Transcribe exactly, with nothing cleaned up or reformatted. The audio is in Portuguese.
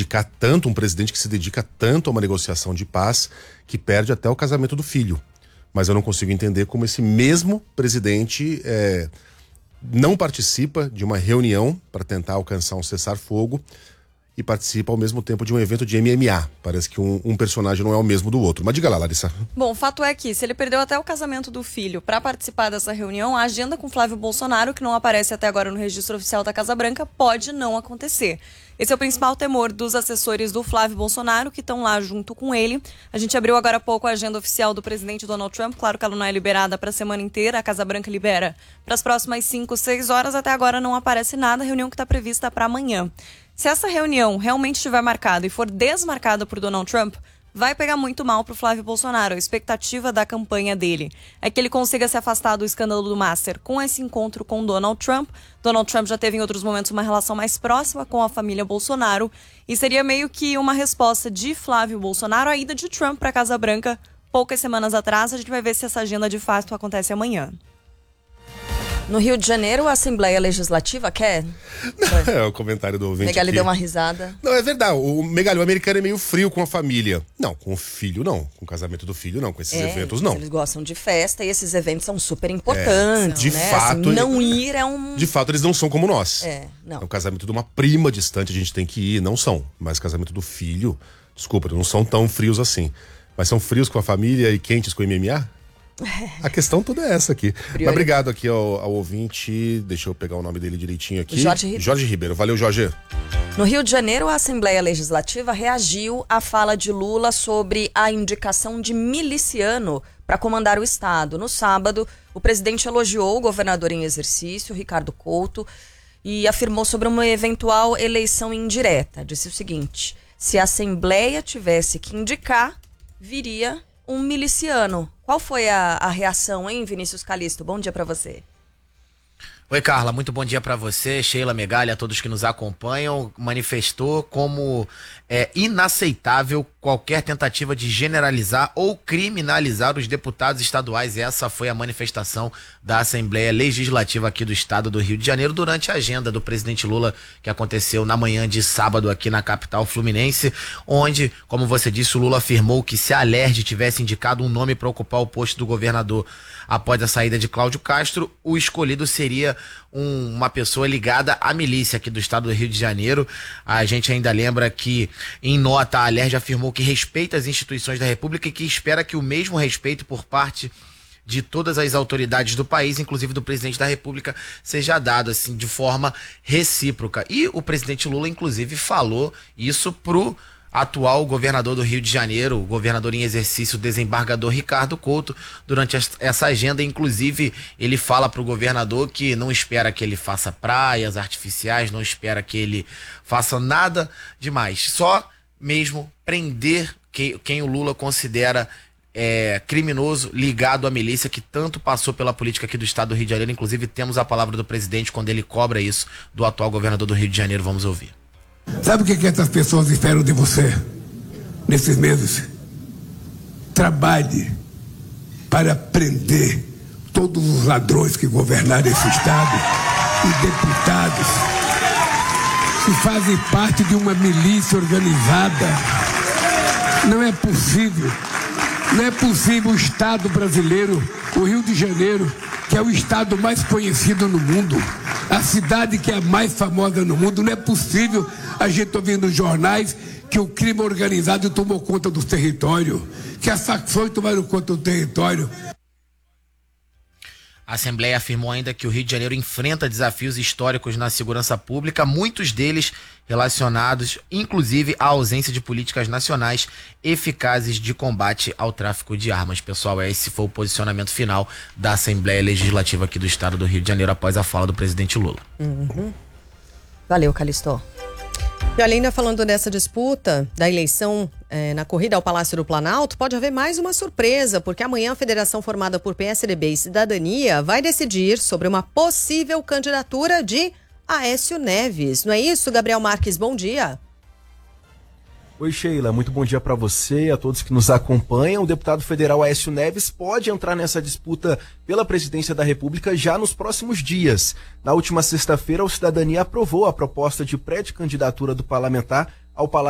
dedicar tanto, um presidente que se dedica tanto a uma negociação de paz, que perde até o casamento do filho. Mas eu não consigo entender como esse mesmo presidente é, não participa de uma reunião para tentar alcançar um cessar-fogo e participa ao mesmo tempo de um evento de M M A. Parece que um, um personagem não é o mesmo do outro. Mas diga lá, Larissa. Bom, o fato é que se ele perdeu até o casamento do filho para participar dessa reunião, a agenda com Flávio Bolsonaro, que não aparece até agora no registro oficial da Casa Branca, pode não acontecer. Esse é o principal temor dos assessores do Flávio Bolsonaro, que estão lá junto com ele. A gente abriu agora há pouco a agenda oficial do presidente Donald Trump. Claro que ela não é liberada para a semana inteira. A Casa Branca libera para as próximas cinco, seis horas. Até agora não aparece nada. A reunião que está prevista para amanhã. Se essa reunião realmente estiver marcada e for desmarcada por Donald Trump, vai pegar muito mal para o Flávio Bolsonaro. A expectativa da campanha dele é que ele consiga se afastar do escândalo do Master com esse encontro com Donald Trump. Donald Trump já teve em outros momentos uma relação mais próxima com a família Bolsonaro e seria meio que uma resposta de Flávio Bolsonaro à ida de Trump para a Casa Branca poucas semanas atrás. A gente vai ver se essa agenda de fato acontece amanhã. No Rio de Janeiro, a Assembleia Legislativa quer? Não, é o comentário do ouvinte. Megali aqui. deu uma risada. Não, é verdade. O Megali, o americano é meio frio com a família. Não, com o filho não. Com o casamento do filho não. Com esses é, eventos não. Eles gostam de festa e esses eventos são super importantes. É, de né? fato. Assim, não ir é um. De fato, eles não são como nós. É, não. É o casamento de uma prima distante, a gente tem que ir. Não são. Mas casamento do filho, desculpa, não são tão frios assim. Mas são frios com a família e quentes com o M M A? A questão toda é essa aqui. Mas obrigado aqui ao, ao ouvinte. Deixa eu pegar o nome dele direitinho aqui. Jorge Ribeiro. Jorge Ribeiro. Valeu, Jorge. No Rio de Janeiro, a Assembleia Legislativa reagiu à fala de Lula sobre a indicação de miliciano para comandar o Estado. No sábado, o presidente elogiou o governador em exercício, Ricardo Couto, e afirmou sobre uma eventual eleição indireta. Disse o seguinte: se a Assembleia tivesse que indicar, viria um miliciano. Qual foi a, a reação, hein, Vinícius Calixto? Bom dia para você. Oi, Carla, muito bom dia para você, Sheila, Megali, a todos que nos acompanham. Manifestou como é, inaceitável qualquer tentativa de generalizar ou criminalizar os deputados estaduais. Essa foi a manifestação da Assembleia Legislativa aqui do estado do Rio de Janeiro durante a agenda do presidente Lula, que aconteceu na manhã de sábado aqui na capital fluminense, onde, como você disse, o Lula afirmou que se a Alerj tivesse indicado um nome para ocupar o posto do governador após a saída de Cláudio Castro, o escolhido seria um, uma pessoa ligada à milícia aqui do estado do Rio de Janeiro. A gente ainda lembra que, em nota, a Alerj afirmou que respeita as instituições da República e que espera que o mesmo respeito por parte de todas as autoridades do país, inclusive do presidente da República, seja dado assim de forma recíproca. E o presidente Lula, inclusive, falou isso pro atual governador do Rio de Janeiro, o governador em exercício, o desembargador Ricardo Couto, durante essa agenda. Inclusive, ele fala para o governador que não espera que ele faça praias artificiais, não espera que ele faça nada demais, só mesmo prender que, quem o Lula considera é, criminoso, ligado à milícia, que tanto passou pela política aqui do estado do Rio de Janeiro. Inclusive, temos a palavra do presidente quando ele cobra isso do atual governador do Rio de Janeiro. Vamos ouvir. Sabe o que, que essas pessoas esperam de você nesses meses? Trabalhe para prender todos os ladrões que governaram esse estado e deputados que fazem parte de uma milícia organizada. Não é possível, não é possível o Estado brasileiro, o Rio de Janeiro, que é o estado mais conhecido no mundo, a cidade que é a mais famosa no mundo, não é possível a gente ouvir nos jornais que o crime organizado tomou conta do território, que as facções tomaram conta do território. A Assembleia afirmou ainda que o Rio de Janeiro enfrenta desafios históricos na segurança pública, muitos deles relacionados, inclusive, à ausência de políticas nacionais eficazes de combate ao tráfico de armas. Pessoal, esse foi o posicionamento final da Assembleia Legislativa aqui do estado do Rio de Janeiro após a fala do presidente Lula. Uhum. Valeu, Calixto. E ainda falando dessa disputa da eleição eh, na corrida ao Palácio do Planalto, pode haver mais uma surpresa, porque amanhã a federação formada por P S D B e Cidadania vai decidir sobre uma possível candidatura de Aécio Neves. Não é isso, Gabriel Marques? Bom dia. Oi, Sheila, muito bom dia para você e a todos que nos acompanham. O deputado federal Aécio Neves pode entrar nessa disputa pela presidência da República já nos próximos dias. Na última sexta-feira, o Cidadania aprovou a proposta de pré-candidatura do parlamentar ao Palácio